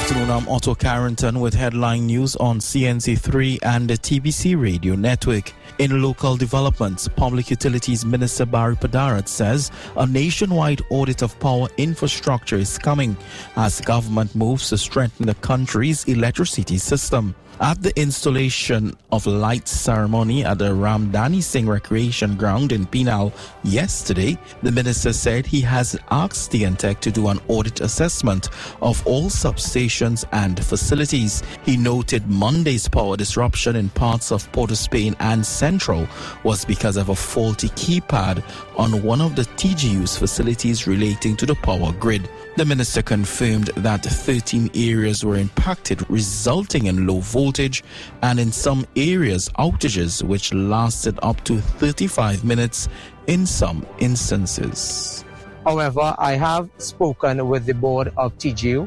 afternoon, I'm Otto Carrington with headline news on CNC3 and the TBC Radio Network. In local developments, Public Utilities Minister Barry Padarat says a nationwide audit of power infrastructure is coming as government moves to strengthen the country's electricity system. At the installation of lights ceremony at the Ramdani Singh Recreation Ground in Penal yesterday, the minister said he has asked TNTech to do an audit assessment of all substations and facilities. He noted Monday's power disruption in parts of Port of Spain and Central was because of a faulty keypad on one of the TGU's facilities relating to the power grid. The minister confirmed that 13 areas were impacted, resulting in low voltage and in some areas outages which lasted up to 35 minutes in some instances. However, I have spoken with the board of TGU,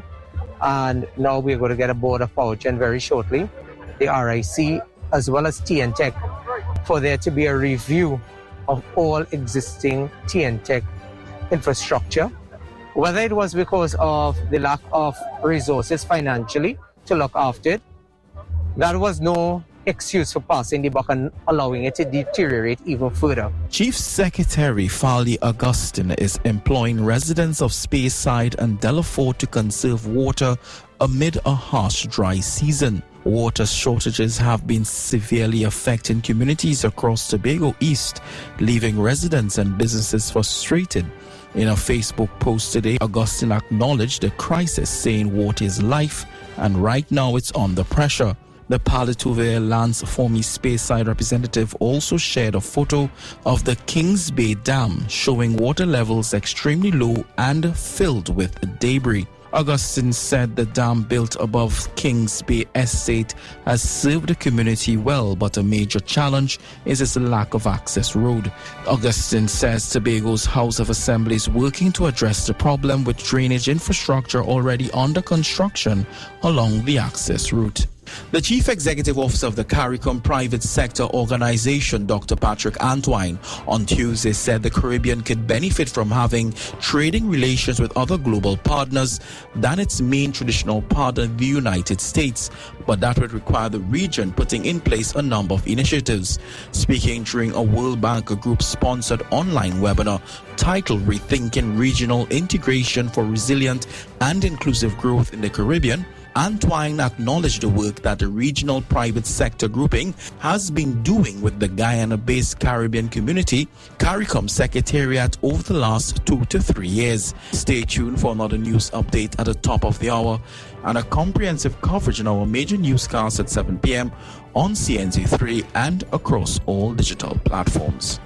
and now we're going to get a board of PowerGen very shortly, the RIC as well as TNTech, for there to be a review of all existing TNTech infrastructure. Whether it was because of the lack of resources financially to look after it, that was no excuse for passing the buck and allowing it to deteriorate even further. Chief Secretary Fali Augustine is employing residents of Speyside and Delaford to conserve water amid a harsh dry season. Water shortages have been severely affecting communities across Tobago East, leaving residents and businesses frustrated. In a Facebook post today, Augustine acknowledged the crisis, saying water is life and right now it's under pressure. The Palituve Lands Formi Speyside representative also shared a photo of the Kings Bay Dam showing water levels extremely low and filled with debris. Augustine said the dam built above Kings Bay Estate has served the community well, but a major challenge is its lack of access road. Augustine says Tobago's House of Assembly is working to address the problem with drainage infrastructure already under construction along the access route. The Chief Executive Officer of the CARICOM Private Sector Organization, Dr. Patrick Antwine, on Tuesday said the Caribbean could benefit from having trading relations with other global partners than its main traditional partner, the United States, but that would require the region putting in place a number of initiatives. Speaking during a World Bank Group-sponsored online webinar titled Rethinking Regional Integration for Resilient and Inclusive Growth in the Caribbean, Antwine acknowledged the work that the regional private sector grouping has been doing with the Guyana-based Caribbean community, CARICOM Secretariat, over the last 2 to 3 years. Stay tuned for another news update at the top of the hour and a comprehensive coverage in our major newscasts at 7 p.m. on CNZ3 and across all digital platforms.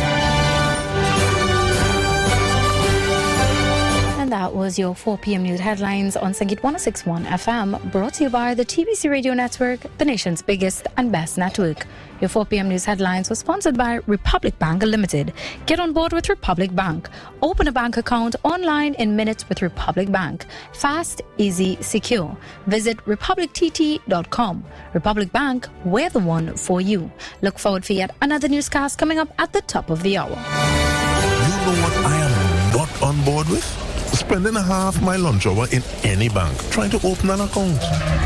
And that was your 4 p.m. news headlines on Sangit 106.1 FM, brought to you by the TBC Radio Network, the nation's biggest and best network. Your 4 p.m. news headlines were sponsored by Republic Bank Limited. Get on board with Republic Bank. Open a bank account online in minutes with Republic Bank. Fast, easy, secure. Visit republictt.com. Republic Bank, we're the one for you. Look forward for yet another newscast coming up at the top of the hour. You know what I am not on board with? Spending half my lunch hour in any bank trying to open an account.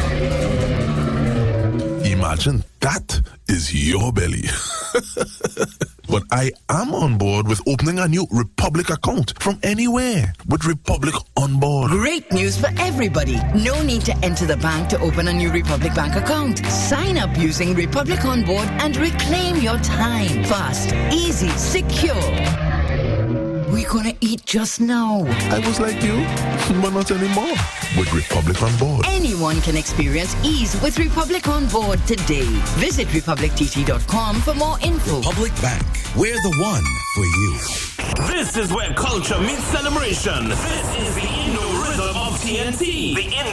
Imagine that is your belly. But I am on board with opening a new Republic account from anywhere with Republic On Board. Great news for everybody. No need to enter the bank to open a new Republic Bank account. Sign up using Republic On Board and reclaim your time. Fast, easy, secure. We're gonna eat just now. I was like you, but not anymore. With Republic On Board. Anyone can experience ease with Republic On Board today. Visit republictt.com for more info. Republic Bank, we're the one for you. This is where culture meets celebration. This is the Indo Rhythm of TNT.